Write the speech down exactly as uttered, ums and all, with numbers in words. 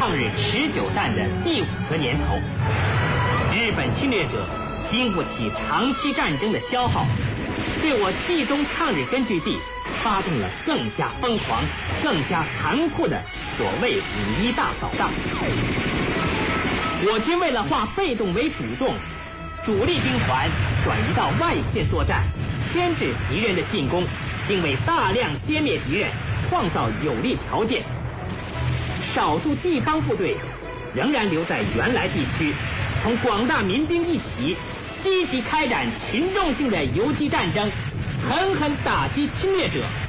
抗日持久战的第五个年头，日本侵略者经不起长期战争的消耗，对我冀中抗日根据地发动了更加疯狂、更加残酷的所谓五一大扫荡。我军为了化被动为主动，主力兵团转移到外线作战，牵制敌人的进攻，并为大量歼灭敌人创造有利条件。少数地方部队仍然留在原来地区，同广大民兵一起积极开展群众性的游击战争，狠狠打击侵略者。